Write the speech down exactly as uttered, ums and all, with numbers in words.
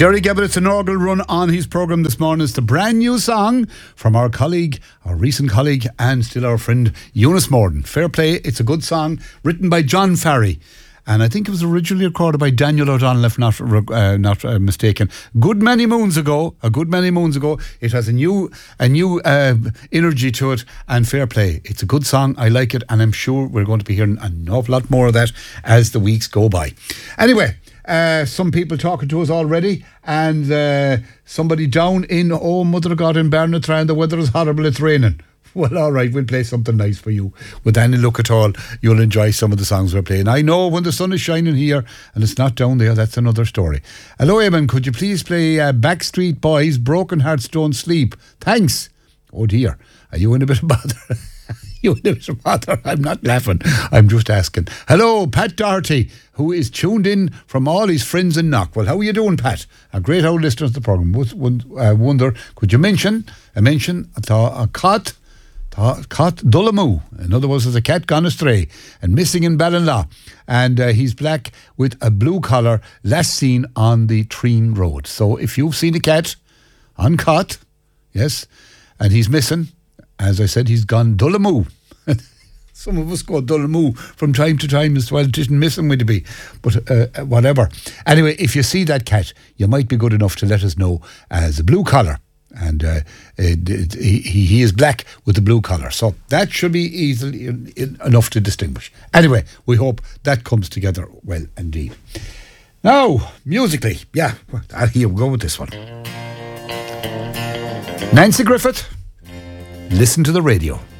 Jerry Gabbett, an organ run on his programme this morning. It's the brand new song from our colleague, our recent colleague, and still our friend, Eunice Morden. Fair play, it's a good song, written by John Farry. And I think it was originally recorded by Daniel O'Donnell, if not uh, not uh, mistaken. Good many moons ago, a good many moons ago. It has a new a new uh, energy to it, and fair play. It's a good song. I like it, and I'm sure we're going to be hearing an awful lot more of that as the weeks go by. Anyway, uh, some people talking to us already, and uh, somebody down in oh Mother of God in Barnatran, the weather is horrible. It's raining. Well, all right, we'll play something nice for you. With any look at all, you'll enjoy some of the songs we're playing. I know when the sun is shining here and it's not down there, that's another story. Hello, Eamon, could you please play uh, Backstreet Boys, Broken Hearts Don't Sleep? Thanks. Oh dear, are you in a bit of bother? You in a bit of bother? I'm not laughing, I'm just asking. Hello, Pat Doherty, who is tuned in from all his friends in Knock. Well, how are you doing, Pat? A great old listener to the programme. I wonder, could you mention, a mention, a, a cot, Cat Dullamoo, in other words, there's a cat gone astray and missing in Ballinlaw, and uh, he's black with a blue collar, last seen on the Treen Road. So if you've seen a cat on Cat, yes, and he's missing, as I said, he's gone Dullamoo. Some of us go Dullamoo from time to time as well. It didn't miss him, would it be? But uh, whatever. Anyway, if you see that cat, you might be good enough to let us know as a blue collar. And uh, it, it, he, he is black with the blue collar. So that should be easily in, in, enough to distinguish. Anyway, we hope that comes together well indeed. Now, musically, yeah, here we go with this one. Nancy Griffith, Listen to the Radio.